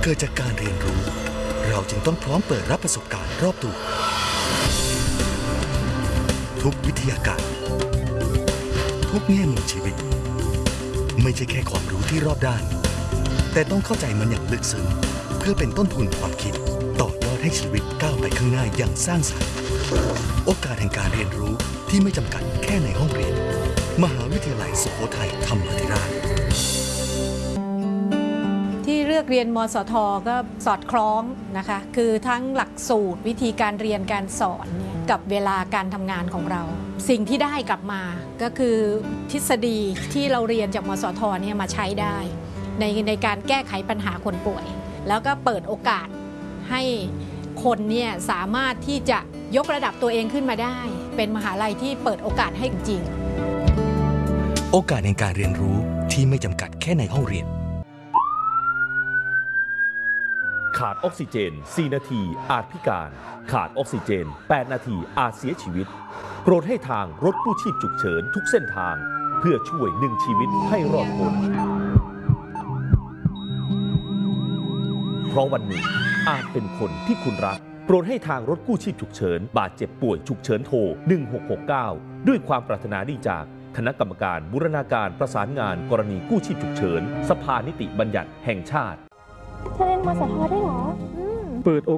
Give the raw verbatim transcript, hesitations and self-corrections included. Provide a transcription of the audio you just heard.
เกิดจากการเรียนรู้เราจึงต้องพร้อมเปิดรับประสบการณ์รอบตัวทุกวิทยาการทุกแง่มุมชีวิตไม่ใช่แค่ความรู้ที่รอบด้านแต่ต้องเข้าใจมันอย่างลึกซึ้งเพื่อเป็นต้นทุนความคิดต่อยอดให้ชีวิตก้าวไปข้างหน้าอย่างสร้างสรรค์โอกาสแห่งการเรียนรู้ที่ไม่จำกัดแค่ในห้องเรียนมหาวิทยาลัยสุโขทัยธรรมาธิราชที่เลือกเรียนมสท.ก็สอดคล้องนะคะคือทั้งหลักสูตรวิธีการเรียนการสอนเนี่ยกับเวลาการทำงานของเราสิ่งที่ได้กลับมาก็คือทฤษฎีที่เราเรียนจากมสท.เนี่ยมาใช้ได้ในในการแก้ไขปัญหาคนป่วยแล้วก็เปิดโอกาสให้คนเนี่ยสามารถที่จะยกระดับตัวเองขึ้นมาได้เป็นมหาลัยที่เปิดโอกาสให้จริงโอกาสในการเรียนรู้ที่ไม่จำกัดแค่ในห้องเรียนขาดออกซิเจนสี่นาทีอาจพิการขาดออกซิเจนแปดนาทีอาจเสียชีวิตโปรดให้ทางรถกู้ชีพฉุกเฉินทุกเส้นทางเพื่อช่วยหนึ่งชีวิตให้รอดพ้นเพราะวันหนึ่งอาจเป็นคนที่คุณรักโปรดให้ทางรถกู้ชีพฉุกเฉินบาดเจ็บป่วยฉุกเฉินโทรหนึ่งหกหกเก้าด้วยความปรารถนาดีจากคณะกรรมการบูรณาการประสานงานกรณีกู้ชีพฉุกเฉินสภานิติบัญญัติแห่งชาติเธอเรียนมสทได้เหรอเปิดโอ